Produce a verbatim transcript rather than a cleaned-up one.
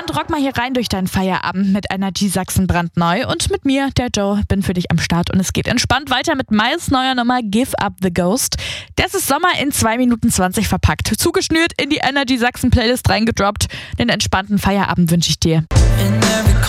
und rock mal hier rein durch deinen Feierabend mit Energy Sachsen brandneu. Und mit mir, der Joe, bin für dich am Start. Und es geht entspannt weiter mit Miles' neuer Nummer Give Up the Ghost. Das ist Sommer in zwei Minuten zwanzig verpackt. Zugeschnürt in die Energy Sachsen Playlist reingedroppt. Den entspannten Feierabend wünsche ich dir.